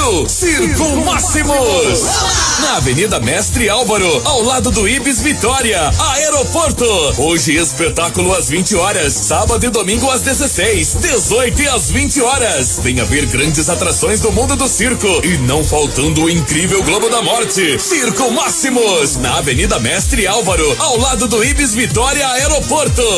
abril, Circo Máximos. Na Avenida Mestre Álvaro, ao lado do Ibis Vitória, Aeroporto. Hoje espetáculo às 20 horas, sábado e domingo às 16, 18 e às 20 horas. Venha ver grandes atrações do mundo do circo e não faltando o incrível Globo da Morte. Circo Máximos, na Avenida Mestre Álvaro, ao lado do Ibis Vitória, Aeroporto.